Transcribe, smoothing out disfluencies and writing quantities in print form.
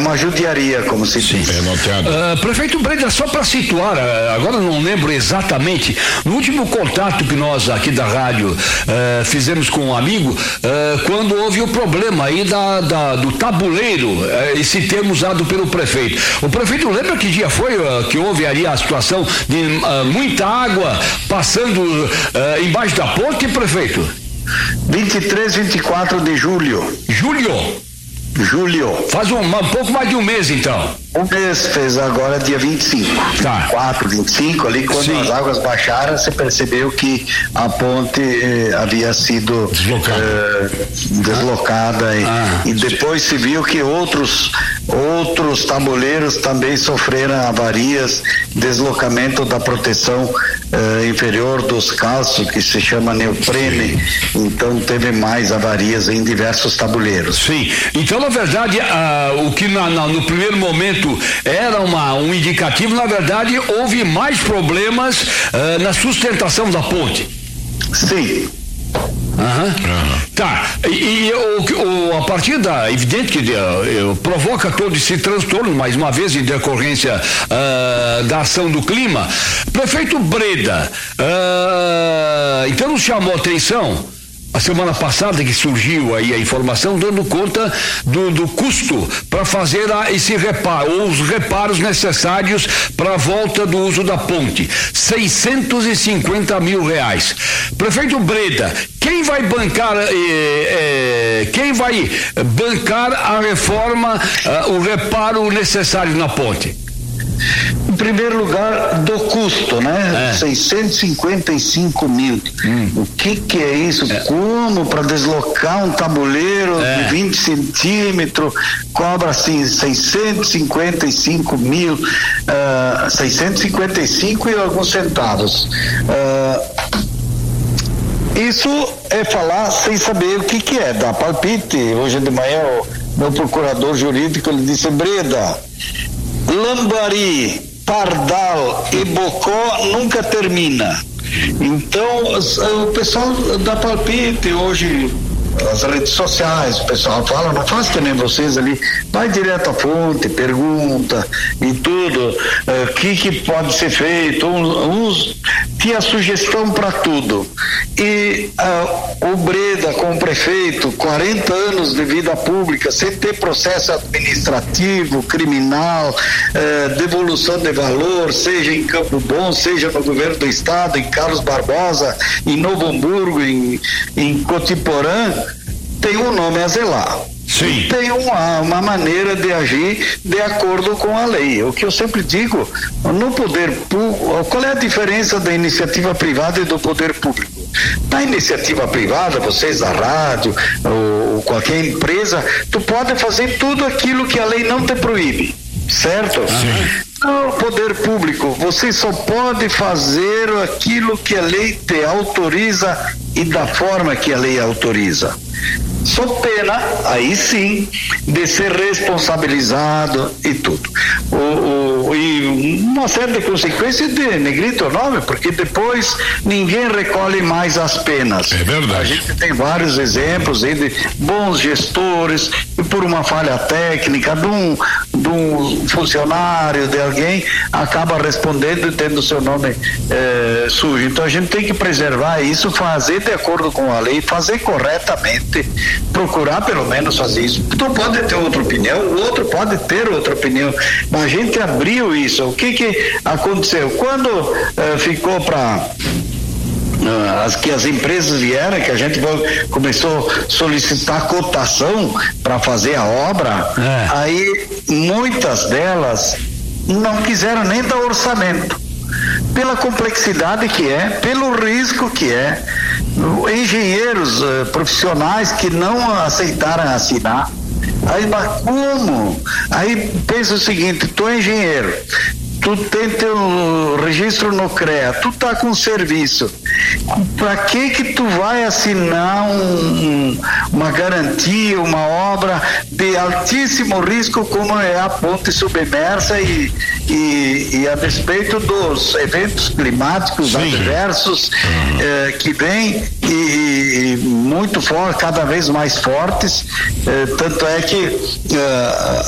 uma judiaria, como se diz. Prefeito Breda, só para situar, agora não lembro exatamente, no último contato que nós aqui da rádio fizemos com um amigo, quando houve o problema aí do tabuleiro, esse termo usado pelo prefeito. O prefeito lembra que dia foi que houve ali a situação de muita água passando embaixo da ponte, prefeito? 23, 24 de julho. Julho? Faz um pouco mais de um mês, então. Um mês, fez agora dia 25. Tá. 4, 25, ali quando Sim. as águas baixaram, você percebeu que a ponte havia sido deslocada e depois se viu que outros tabuleiros também sofreram avarias, deslocamento da proteção inferior dos calços, que se chama neoprene. Então teve mais avarias em diversos tabuleiros. Sim, então na verdade o que no primeiro momento era um indicativo, na verdade houve mais problemas na sustentação da ponte. Sim. Tá, e a partir da, evidente que provoca todo esse transtorno, mais uma vez em decorrência da ação do clima. Prefeito Breda, então nos chamou a atenção a semana passada que surgiu aí a informação dando conta do custo para fazer esse reparo, ou os reparos necessários para a volta do uso da ponte, R$650 mil. Prefeito Breda, quem vai bancar a reforma, o reparo necessário na ponte? Em primeiro lugar, do custo, né? 655 mil. O que é isso? Como para deslocar um tabuleiro de 20 centímetros cobra assim 655 mil, 655 e alguns centavos. Isso é falar sem saber o que é, dá palpite. Hoje de manhã o meu procurador jurídico ele disse: Breda, Lambari, Pardal e Bocó nunca termina. Então o pessoal dá palpite hoje, as redes sociais, o pessoal fala, não faz que nem vocês ali, vai direto à fonte, pergunta e tudo, o que pode ser feito, uns tinha sugestão para tudo. E o Breda, como prefeito, 40 anos de vida pública, sem ter processo administrativo, criminal, devolução de valor, seja em Campo Bom, seja no governo do estado, em Carlos Barbosa, em Novo Hamburgo, em Cotiporã, tem um nome a zelar. Sim. Tem uma maneira de agir de acordo com a lei. O que eu sempre digo, no poder público, qual é a diferença da iniciativa privada e do poder público? Na iniciativa privada, vocês da rádio ou qualquer empresa, tu pode fazer tudo aquilo que a lei não te proíbe, certo? Sim. No poder público, você só pode fazer aquilo que a lei te autoriza e da forma que a lei autoriza. Só pena, aí sim, de ser responsabilizado e tudo. E uma série de consequências de negrito o nome, porque depois ninguém recolhe mais as penas. É verdade. A gente tem vários exemplos aí de bons gestores e por uma falha técnica de um funcionário, de alguém, acaba respondendo e tendo seu nome sujo. Então a gente tem que preservar isso, fazer de acordo com a lei, fazer corretamente, procurar pelo menos fazer isso. Tu pode ter outra opinião, o outro pode ter outra opinião, mas a gente abriu isso. O que aconteceu? Quando ficou para que as empresas vieram, que a gente começou a solicitar cotação para fazer a obra, aí muitas delas não quiseram nem dar orçamento, pela complexidade que é, pelo risco que é, engenheiros profissionais que não aceitaram assinar. Aí, mas como? Aí pensa o seguinte: tu é engenheiro, tu tem teu registro no CREA, tu tá com serviço, para que tu vai assinar uma garantia, uma obra de altíssimo risco como é a ponte submersa e a despeito dos eventos climáticos adversos que vêm e muito fortes, cada vez mais fortes, tanto é que